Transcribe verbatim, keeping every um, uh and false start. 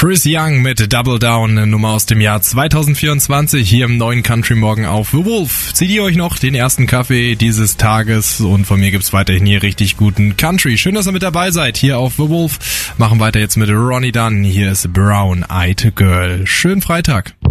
Chris Young mit Double Down, eine Nummer aus dem Jahr zwanzig vierundzwanzig, hier im neuen Country Morgen auf The Wolf. Zieht ihr euch noch den ersten Kaffee dieses Tages und von mir gibt's weiterhin hier richtig guten Country. Schön, dass ihr mit dabei seid, hier auf The Wolf. Machen weiter jetzt mit Ronnie Dunn, hier ist Brown Eyed Girl. Schönen Freitag.